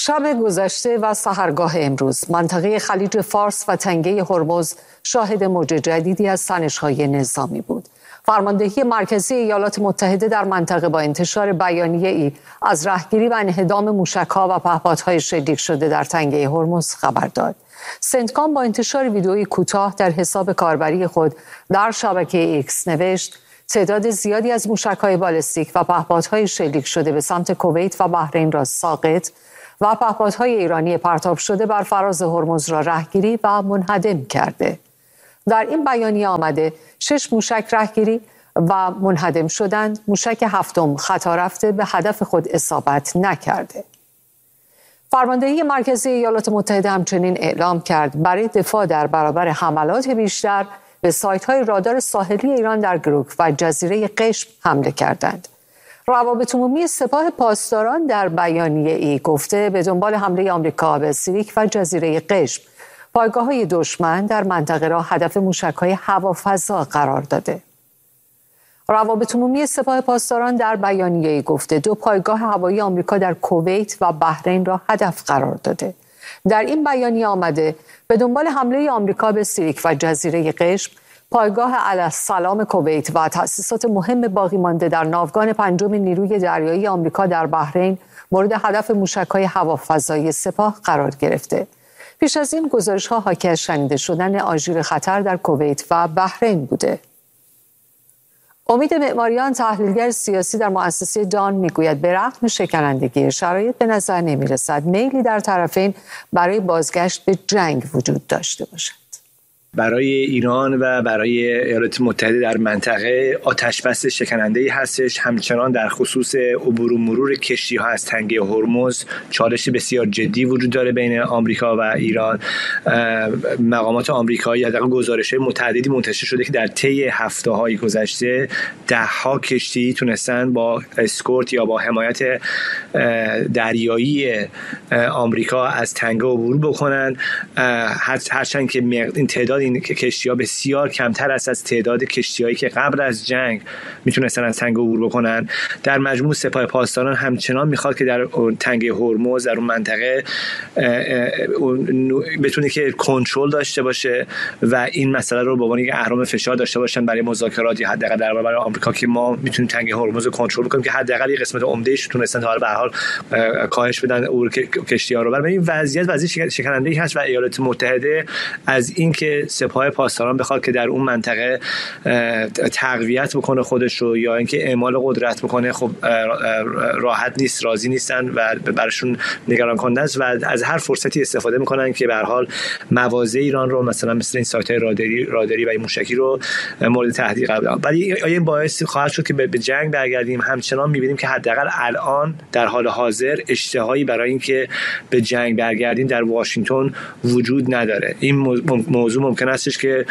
شب گذشته و سحرگاه امروز منطقه خلیج فارس و تنگه هرمز شاهد موج جدیدی از تنش‌های نظامی بود. فرماندهی مرکزی ایالات متحده در منطقه با انتشار بیانیه‌ای از رهگیری و انهدام موشک‌ها و پهپادهای شلیک شده در تنگه هرمز خبر داد. سنتکام با انتشار ویدئویی کوتاه در حساب کاربری خود در شبکه ایکس نوشت: تعداد زیادی از موشک‌های بالستیک و پهپادهای شلیک شده به سمت کویت و بحرین را ساقط و پهپادهای ایرانی پرتاب شده بر فراز هرمز را رهگیری و منهدم کرده. در این بیانیه آمده 6 موشک رهگیری و منهدم شدند. موشک هفتم خطا رفته به هدف خود اصابت نکرده. فرماندهی مرکزی ایالات متحده همچنین اعلام کرد برای دفاع در برابر حملات بیشتر به سایت‌های رادار ساحلی ایران در گروک و جزیره قشم حمله کردند. روابط عمومی سپاه پاسداران در بیانیه‌ای گفته به دنبال حمله آمریکا به سیریک و جزیره قشم، پایگاه‌های دشمن در منطقه را هدف موشک‌های هوافضا قرار داده. روابط عمومی سپاه پاسداران در بیانیه‌ای گفته 2 پایگاه هوایی آمریکا در کویت و بحرین را هدف قرار داده. در این بیانیه آمده به دنبال حمله آمریکا به سیریک و جزیره قشم، پایگاه علی‌السلام کویت و تأسیسات مهم باقی مانده در ناوگان 5 نیروی دریایی آمریکا در بحرین مورد هدف موشک‌های هوافضایی سپاه قرار گرفته. پیش از این گزارش‌ها حاکی از شنیده شدن آژیر خطر در کویت و بحرین بوده. امید معماریان، تحلیلگر سیاسی در مؤسسه دان، میگوید به رغم شکنندگی شرایط به نظر نمی‌رسد میلی در طرفین برای بازگشت به جنگ وجود داشته باشد. برای ایران و برای ایالات متحده در منطقه آتش‌بس شکننده‌ای هستش. همچنان در خصوص عبور و مرور کشتی‌ها از تنگه هرمز چالش بسیار جدی وجود داره بین آمریکا و ایران. مقامات آمریکایی حداقل گزارش‌های متعددی منتشر شده که در طی هفته‌های گذشته 10 کشتی تونستن با اسکورت یا با حمایت دریایی آمریکا از تنگه عبور بکنن، هرچند که این تعداد این کشتی‌ها بسیار کمتر است از تعداد کشتی‌هایی که قبل از جنگ میتونستن از تنگه عبور بکنن. در مجموع سپاه پاسداران همچنان میخواد که در تنگه هرمز، در اون منطقه بتونه که کنترل داشته باشه و این مسئله رو به عنوان یک اهرم فشار داشته باشن برای مذاکرات یا حداقل در برابر آمریکا که ما میتونیم تنگه هرمز رو کنترل بکنیم که حداقل یه قسمت عمده‌اش تونستن تا به هر حال کاهش بدن عبور کشتی‌ها رو. برای این وضعیت شکننده‌ای هست و ایالات متحده از اینکه سپاه پاسداران بخواد که در اون منطقه تقویت بکنه خودش رو یا اینکه اعمال قدرت بکنه، خب راحت نیست، راضی نیستن و براشون نگران کننده است و از هر فرصتی استفاده میکنن که به هر حال مواضع ایران رو مثلا مثل این سایت‌های راداری و این موشکی رو مورد تهدید قرار بدن. ولی آیا این باعث خواهد شد که به جنگ برگردیم؟ همچنان می‌بینیم که حداقل الان در حال حاضر اشتهایی برای اینکه به جنگ برگردیم در واشنگتن وجود نداره. این موضوع ممکن استش که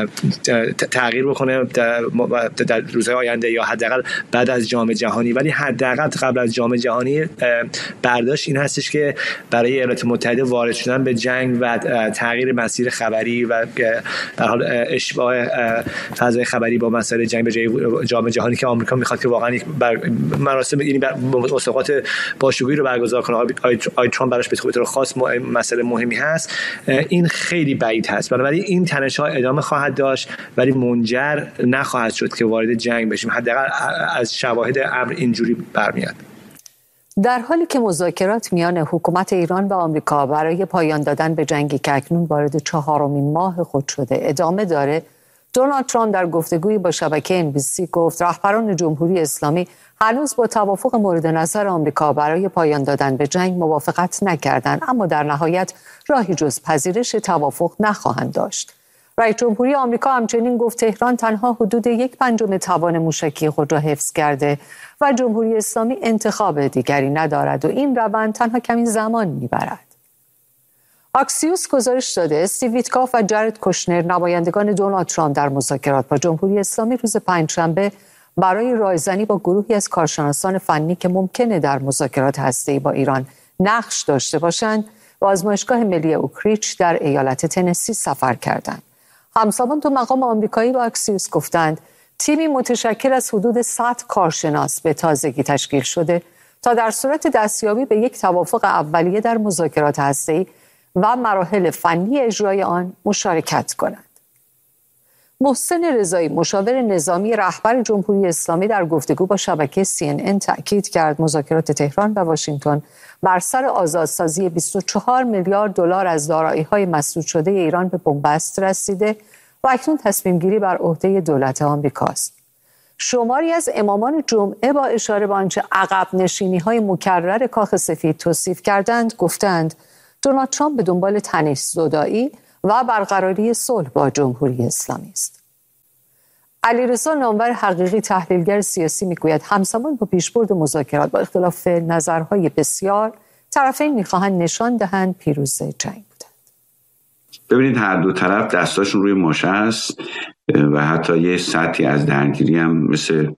تغییر بکنه در روزهای آینده یا حداقل بعد از جام جهانی، ولی حداقل قبل از جام جهانی برداشت این هستش که برای ایالات متحده وارد شدن به جنگ و تغییر مسیر خبری و در حال اشباع فضای خبری با مسائل جنگ به جای جام جهانی که آمریکا میخواد که واقعا مراسم این مسابقات باشکوهی رو برگزار کنه، آی ترامپ براش به طور خاص مسئله مهمی هست، این خیلی بعید هست. بنابراین این تنش‌ها ادامه خواهد داشت ولی منجر نخواهد شد که وارد جنگ بشیم. حداقل از شواهد امر اینجوری برمیاد. در حالی که مذاکرات میان حکومت ایران و آمریکا برای پایان دادن به جنگی که اکنون وارد 4مین ماه خود شده ادامه داره، دونالد ترامپ در گفتگویی با شبکه NBC گفت رهبران جمهوری اسلامی هنوز با توافق مورد نظر آمریکا برای پایان دادن به جنگ موافقت نکردند، اما در نهایت راهی جز پذیرش توافق نخواهند داشت. رئیس جمهوری آمریکا همچنین گفت تهران تنها حدود 1/5 توان موشکی خود را حفظ کرده و جمهوری اسلامی انتخاب دیگری ندارد و این روند تنها کمی زمان میبرد. اکسیوس گزارش داده استیو ویتکاف و جارد کوشنر، نمایندگان دونالد ترامپ در مذاکرات با جمهوری اسلامی روز پنجشنبه برای رایزنی با گروهی از کارشناسان فنی که ممکنه در مذاکرات هسته‌ای با ایران نقش داشته باشند به آزمایشگاه ملی اوکریچ در ایالت تنسی سفر کردند. همزمان دو مقام آمریکایی با اکسیوس گفتند تیمی متشکل از حدود 100 کارشناس به تازگی تشکیل شده تا در صورت دستیابی به یک توافق اولیه در مذاکرات هسته‌ای و مراحل فنی اجرای آن مشارکت کنند. محسن رضایی، مشاور نظامی رهبر جمهوری اسلامی، در گفتگو با شبکه CNN تأکید کرد مذاکرات تهران و واشنگتن بر سر آزادسازی 24 میلیارد دلار از دارایی‌های مسدود شده ایران به بنبست رسیده و اکنون تصمیم گیری بر عهده دولت آمریکاست. شماری از امامان جمعه با اشاره به آنچه عقب نشینی‌های مکرر کاخ سفید توصیف کردند، گفتند دونالد ترامپ به دنبال تنش‌زدایی و برقراری صلح با جمهوری اسلامی است. علیرضا نامور حقیقی، تحلیلگر سیاسی، میگوید همزمان با پیشبرد مذاکرات با اختلاف نظرهای بسیار، طرفین میخواهند نشان دهند پیروز جنگ بودند. ببینید هر دو طرف دستاشون روی ماشه است و حتی یه سطحی از درگیری هم مثل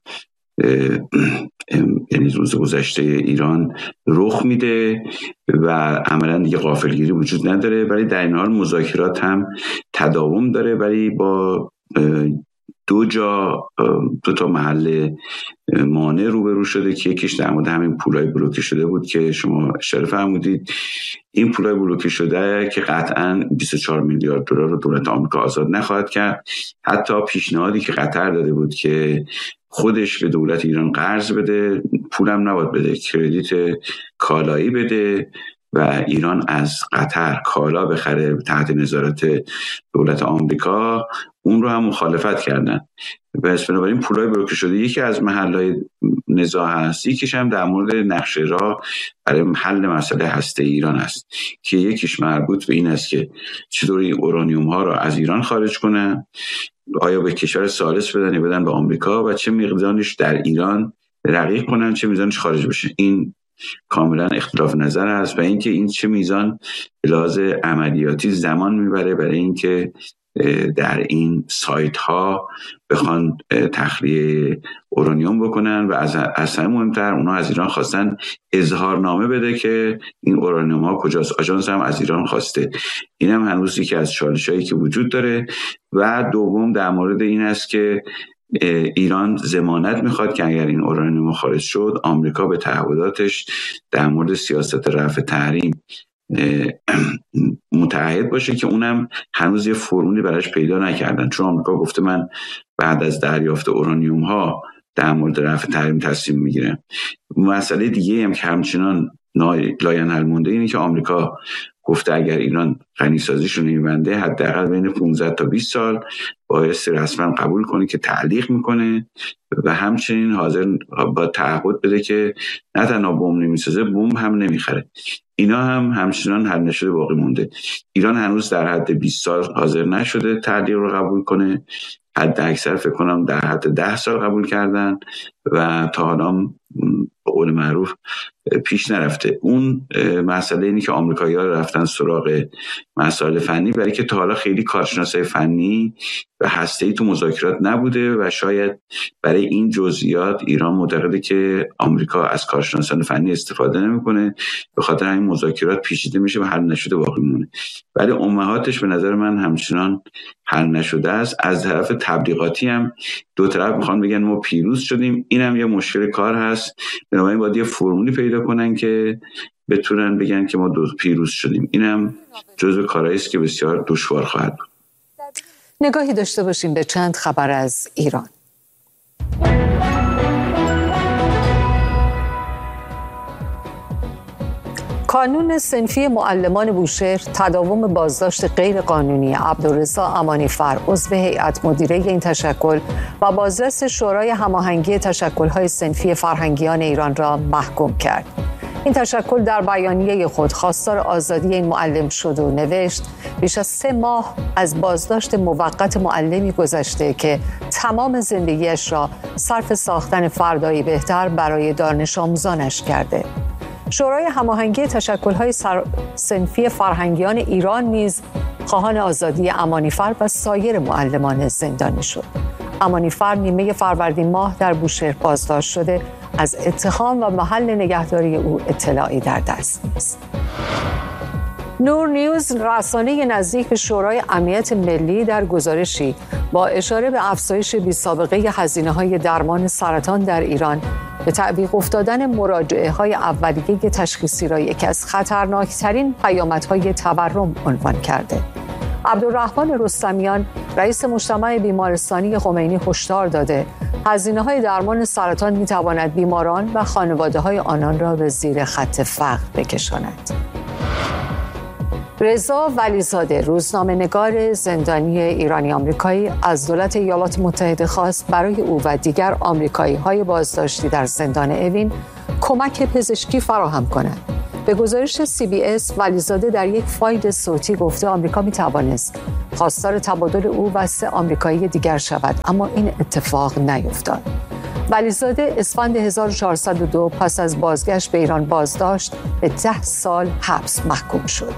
یعنی روز گذشته ایران رخ میده و عملا دیگه غافلگیری وجود نداره، ولی در این حال مذاکرات هم تداوم داره، ولی با دو تا محل مانع روبرو شده که یکیش در مورد همین پولای بلوکه شده بود که شما اشاره فرمودید. این پولای بلوکه شده که قطعاً 24 میلیارد دلار رو دولت آمریکا آزاد نخواهد کرد. حتی پیشنهادی که قطر داده بود که خودش به دولت ایران قرض بده، پولم نباید بده، کردیت کالایی بده و ایران از قطر کالا بخره تحت نظارت دولت آمریکا، اون رو هم مخالفت کردن. پس بنابراین پولای بلوکه شده یکی از محل‌های نزاع هست، یکیش هم در مورد نقشه راه برای حل مسئله هسته ایران است که یکیش مربوط به این است که چطور این اورانیوم ها رو از ایران خارج کنن، آیا به کشور ثالث بدن یا بدن به آمریکا و چه مقدارش در ایران رقیق کنن، چه میزانش خارج بشه. این کاملا اختلاف نظر است و اینکه این چه میزان به لحاظ عملیاتی زمان میبره برای اینکه در این سایت ها بخوان تخلیه اورانیوم بکنن و از همه مهمتر اونا از ایران خواستن اظهارنامه بده که این اورانیوم ها کجاست. آژانس هم از ایران خواسته. این هم هنوز یکی از چالشایی که وجود داره. و دوم در مورد این است که ایران ضمانت میخواد که اگر این اورانیوم خارج شد آمریکا به تعهداتش در مورد سیاست رفع تحریم متعهد باشه که اونم هنوز یه فرمولی براش پیدا نکردن، چون آمریکا گفته من بعد از دریافت اورانیوم ها در مورد رفع تحریم تصمیم میگیرم. مسئله دیگه هم که همچنان لاینحل مونده اینه که آمریکا گفته اگر ایران غنیسازیش رو نمیبنده حداقل بین 15 تا 20 سال بایستی رسما قبول کنه که تعلیق میکنه و همچنین حاضر با تعهد بده که نه تنها بمب نمیسازه، بمب هم نمیخره. اینا هم همچنان حل نشده باقی مونده. ایران هنوز در حد 20 سال حاضر نشده تعلیق رو قبول کنه، حد اکثر فکر کنم در حد 10 سال قبول کردن و تا حالا به قول معروف پیش نرفته. اون مسئله اینی که آمریکایی‌ها رفتن سراغ مسائل فنی، برای که تا حالا خیلی کارشناسای فنی و هسته‌ای تو مذاکرات نبوده و شاید برای این جزئیات ایران معتقده که آمریکا از کارشناسان فنی استفاده نمی‌کنه، به خاطر همین مذاکرات پیچیده میشه و حل نشده باقی میمونه. ولی امهاتش به نظر من همچنان حل نشده است. از طرف تبلیغاتی هم دو طرف میخوان بگن ما پیروز شدیم، اینم یه مشکل کار هست. بنابراین باید یه فرمولی پیدا کنن که بتونن بگن که ما پیروز شدیم. اینم جزو کارهایی است که بسیار دشوار خواهد بود. نگاهی داشته باشیم به چند خبر از ایران. کانون صنفی معلمان بوشهر تداوم بازداشت غیرقانونی عبدالرضا امانیفر عضو هیئت مدیره این تشکل و بازرس شورای هماهنگی تشکل‌های صنفی فرهنگیان ایران را محکوم کرد. این تشکل در بیانیه خود خواستار آزادی این معلم شد و نوشت بیش از 3 ماه از بازداشت موقت معلمی گذشته که تمام زندگیش را صرف ساختن فردایی بهتر برای دانش آموزانش کرده. شورای هماهنگی تشکل‌های صنفی فرهنگیان ایران نیز خواهان آزادی امانیفر و سایر معلمان زندانی شد. امانیفر نیمه فروردین ماه در بوشهر بازداشت شده، از اتهام و محل نگهداری او اطلاعی در دست نیست. نور نیوز، رسانه نزدیک به شورای امنیت ملی، در گزارشی با اشاره به افزایش بی‌سابقه هزینه‌های درمان سرطان در ایران به تعویق افتادن مراجعه‌های اولیه تشخیصی را یکی از خطرناکترین پیامدهای تورم عنوان کرده. عبدالرحمن رستمیان رئیس مجتمع بیمارستانی خمینی هشدار داده هزینه‌های درمان سرطان می‌تواند بیماران و خانواده‌های آنان را به زیر خط فقر بکشاند. رضا ولیزاده، روزنامه‌نگار زندانی ایرانی آمریکایی، از دولت ایالات متحده خواست برای او و دیگر آمریکایی‌های بازداشتی در زندان اوین کمک پزشکی فراهم کند. به گزارش CBS، ولیزاده در یک فایل صوتی گفته آمریکا می‌توانست خواستار تبادل او و 3 آمریکایی دیگر شود، اما این اتفاق نیفتاد. ولیزاده اسفند 1402 پس از بازگشت به ایران بازداشت به 10 سال حبس محکوم شد.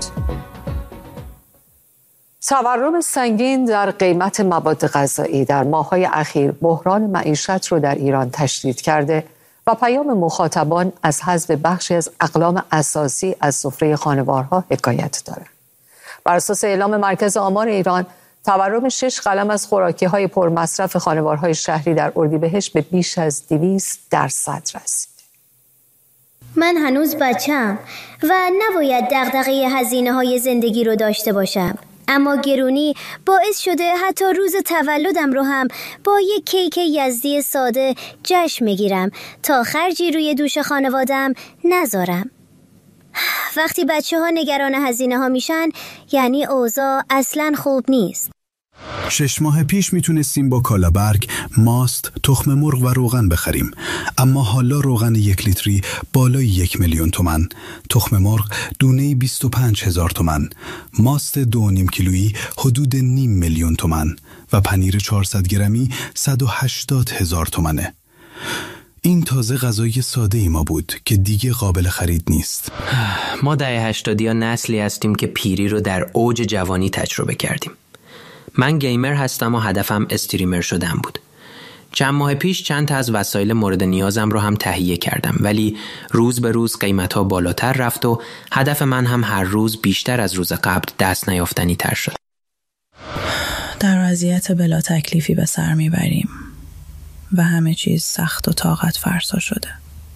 تورم سنگین در قیمت مواد غذایی در ماه‌های اخیر بحران معیشت را در ایران تشدید کرده و پیام مخاطبان از حذف بخشی از اقلام اساسی از سفره خانوارها حکایت دارد. بر اساس اعلام مرکز آمار ایران، تورم 6 قلم از خوراکی‌های پرمصرف خانوارهای شهری در اردیبهشت به بیش از 200% رسید. من هنوز بچم و نباید دغدغه هزینه‌های زندگی رو داشته باشم. اما گرونی باعث شده حتی روز تولدم رو هم با یک کیک یزدی ساده جشن بگیرم تا خرجی روی دوش خانوادم نذارم. وقتی بچه‌ها نگران هزینه‌ها میشن یعنی اوضاع اصلاً خوب نیست. 6 ماه پیش میتونستیم با کالابرگ، ماست، تخم مرغ و روغن بخریم، اما حالا روغن 1 لیتری بالای 1,000,000 تومان، تخم مرغ دونه 25,000 تومان، ماست 2.5 کیلویی حدود 500,000 تومان و پنیر 400 گرمی 180,000 تومانه. این تازه غذای ساده ای ما بود که دیگه قابل خرید نیست. ما دهه 80 نسلی هستیم که پیری رو در اوج جوانی تجربه کردیم. من گیمر هستم و هدفم استریمر شدن بود. چند ماه پیش چند تا از وسایل مورد نیازم رو هم تهیه کردم، ولی روز به روز قیمت‌ها بالاتر رفت و هدف من هم هر روز بیشتر از روز قبل دست نیافتنی تر شد. در وضعیت بلا تکلیفی به سر میبریم و همه چیز سخت و طاقت فرسا شده.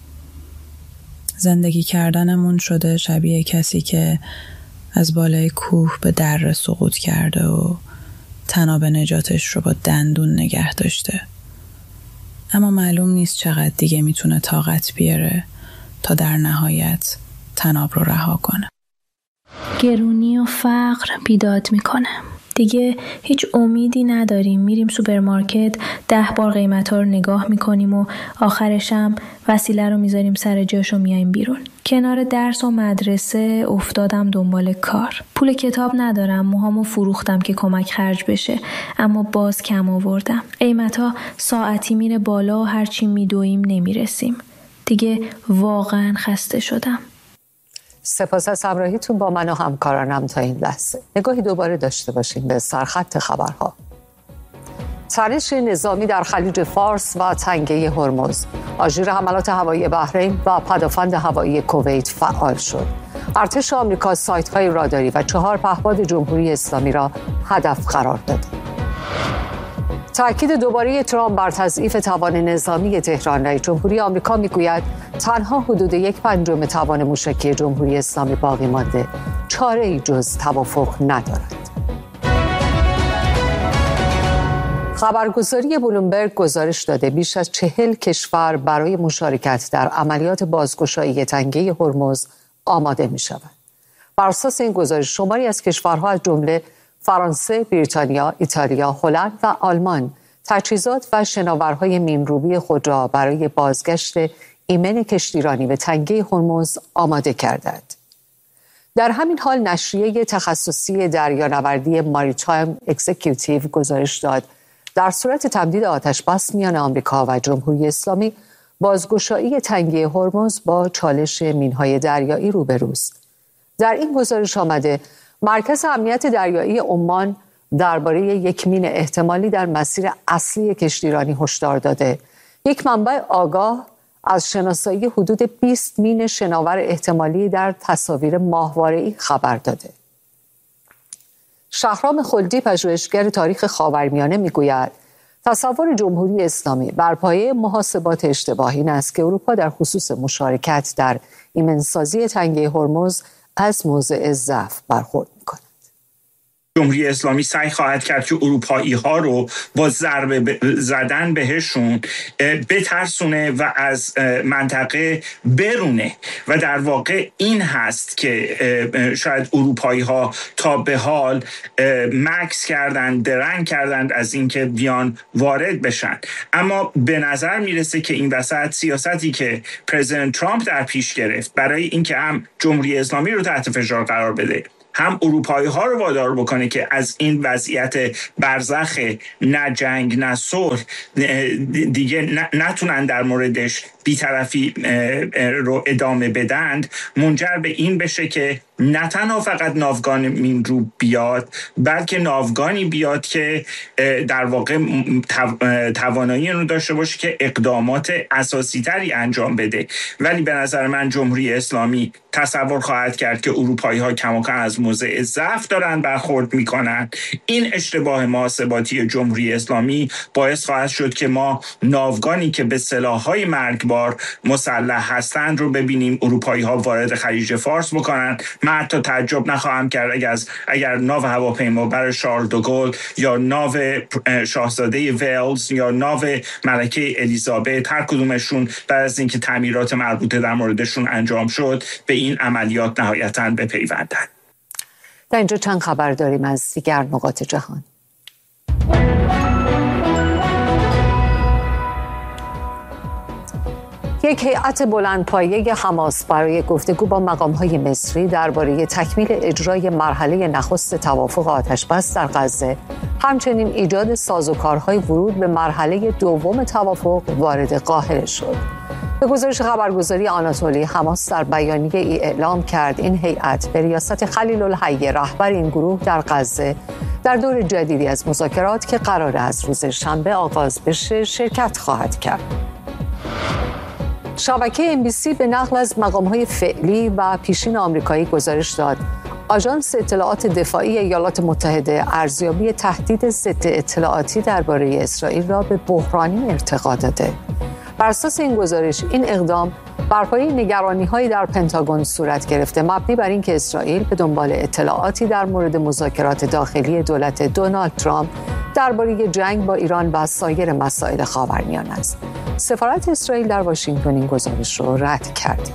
زندگی کردنمون شده شبیه کسی که از بالای کوه به دره سقوط کرده و تناب نجاتش رو با دندون نگه داشته. اما معلوم نیست چقدر دیگه میتونه طاقت بیاره تا در نهایت تناب رو رها کنه. گرونی و فقر بیداد میکنه. دیگه هیچ امیدی نداریم. میریم سوپرمارکت 10 بار قیمت‌ها رو نگاه میکنیم و آخرش هم وسیله رو میذاریم سر جاش و میایم بیرون. کنار درس و مدرسه افتادم دنبال کار. پول کتاب ندارم، موهامو فروختم که کمک خرج بشه، اما باز کم آوردم. قیمت‌ها ساعتی میره بالا و هرچی میدویم نمیرسیم. دیگه واقعا خسته شدم. سپاس از همراهیتون با من و همکارانم تا این لحظه. نگاهی دوباره داشته باشیم به سرخط خبرها. تنش نظامی در خلیج فارس و تنگه هرمز، آژیر حملات هوایی بحرین و پدافند هوایی کویت فعال شد. ارتش آمریکا سایت‌های راداری و 4 پهپاد جمهوری اسلامی را هدف قرار داد. تأکید دوباره ترامپ بر تضعیف توان نظامی تهران. رئیس جمهوری آمریکا میگوید تنها حدود 1/5 توان موشکی جمهوری اسلامی باقی مانده، چاره‌ای جز توافق ندارد. خبرگزاری بلومبرگ گزارش داده بیش از 40 کشور برای مشارکت در عملیات بازگشایی تنگه هرمز آماده می‌شوند. بر اساس این گزارش شماری از کشورها از جمله فرانسه، بریتانیا، ایتالیا، هلند و آلمان تجهیزات و شناورهای میمروبی خود را برای بازگشت ایمن کشتیرانی به تنگه هرمز آماده کردند. در همین حال نشریه تخصصی دریانوردی ماریتایم اکزیکیوتیو گزارش داد در صورت تمدید آتش‌بس میان آمریکا و جمهوری اسلامی، بازگشایی تنگه هرمز با چالش مین‌های دریایی روبروست. در این گزارش آمده مرکز امنیت دریایی عمان درباره یک مین احتمالی در مسیر اصلی کشتیرانی هشدار داده. یک منبع آگاه از شناسایی حدود 20 مین شناور احتمالی در تصاویر ماهواره‌ای خبر داده. شهرام خلدی، پژوهشگر تاریخ خاورمیانه، میگوید تصور جمهوری اسلامی بر پایه محاسبات اشتباهی این است که اروپا در خصوص مشارکت در ایمنسازی تنگه هرمز از موضع ضعف برخورد می‌کند. جمهوری اسلامی سعی خواهد کرد که اروپایی ها رو با ضربه زدن بهشون بترسونه و از منطقه برونه و در واقع این هست که شاید اروپایی ها تا به حال مکس کردن، درنگ کردند از اینکه بیان وارد بشن. اما به نظر میرسه که این وسط سیاستی که پرزیدنت ترامپ در پیش گرفت برای اینکه هم جمهوری اسلامی رو تحت فشار قرار بده، هم اروپایی ها رو وادار بکنه که از این وضعیت برزخ نه جنگ نه صلح دیگه نتونن در موردش بی‌طرفی رو ادامه بدند، منجر به این بشه که نه تنها فقط ناوگان مینرو بیاد، بلکه ناوگانی بیاد که در واقع توانایی رو داشته باشه که اقدامات اساسی تری انجام بده. ولی به نظر من جمهوری اسلامی تصور خواهد کرد که اروپایی ها کماکان از موضع ضعف دارن برخورد میکنن. این اشتباه محاسباتی جمهوری اسلامی باعث خواهد شد که ما ناوگانی که به سلاح‌های مرگبار مسلح هستند رو ببینیم اروپایی ها وارد خلیج فارس بکنن. من حتی تعجب نخواهم کرد اگر ناو هواپیما بر شارل دوگل یا ناو شاهزاده ولز یا ناو ملکه الیزابت هر کدومشون بعد از اینکه تعمیرات مربوطه در موردشون انجام شد به این عملیات نهایتاً بپیوندند. در اینجا چند خبر داریم از دیگر نقاط جهان. یک هیئت بلندپایه حماس برای گفتگو با مقام‌های مصری درباره تکمیل اجرای مرحله نخست توافق آتش‌بس در غزه، همچنین ایجاد سازوکارهای ورود به مرحله دوم توافق وارد قاهره شد. به گزارش خبرگزاری آناتولی، حماس در بیانیه ای اعلام کرد این هیئت به ریاست خلیل الحی رهبر این گروه در غزه در دور جدیدی از مذاکرات که قرار از روز شنبه آغاز بشه شرکت خواهد کرد. شبکه MBC به نقل از مقام‌های فعلی و پیشین آمریکایی گزارش داد آژانس اطلاعات دفاعی ایالات متحده ارزیابی تهدید ضد اطلاعاتی درباره اسرائیل را به بحرانی ارتقا داده. بر اساس این گزارش این اقدام بر پایه نگرانی‌هایی در پنتاگون صورت گرفته مبنی بر اینکه اسرائیل به دنبال اطلاعاتی در مورد مذاکرات داخلی دولت دونالد ترامپ درباره جنگ با ایران و سایر مسائل خاورمیانه است. سفارت اسرائیل در واشنگتن این گزارش را رد کرد.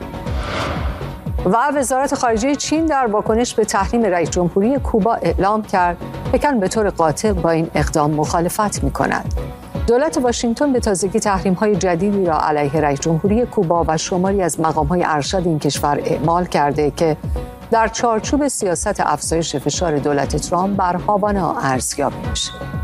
و وزارت خارجه چین در واکنش به تحریم رئیس جمهوری کوبا اعلام کرد پکن به طور قاطع با این اقدام مخالفت می‌کند. دولت واشنگتن به تازگی تحریم‌های جدیدی را علیه رئیس جمهوری کوبا و شماری از مقام‌های ارشد این کشور اعمال کرده که در چارچوب سیاست افزایش فشار دولت ترامپ بر هاوانا ارزیابی میشه.